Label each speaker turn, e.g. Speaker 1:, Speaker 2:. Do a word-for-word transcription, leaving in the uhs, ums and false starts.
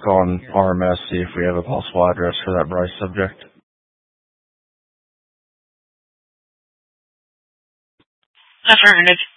Speaker 1: on R M S, see if we have a possible address for that Bryce subject.
Speaker 2: Affirmative.